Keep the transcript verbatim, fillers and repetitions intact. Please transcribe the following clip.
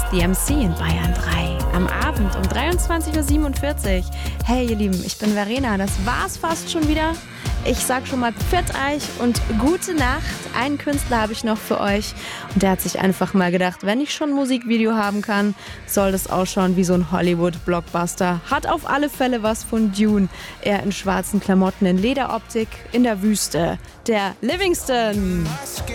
The M C in Bayern drei. Am Abend um dreiundzwanzig Uhr siebenundvierzig. Hey ihr Lieben, ich bin Verena, das war's fast schon wieder. Ich sag schon mal Pfiat euch und gute Nacht. Einen Künstler habe ich noch für euch und der hat sich einfach mal gedacht, wenn ich schon ein Musikvideo haben kann, soll das ausschauen wie so ein Hollywood-Blockbuster. Hat auf alle Fälle was von Dune. Er in schwarzen Klamotten, in Lederoptik, in der Wüste. Der Livingston.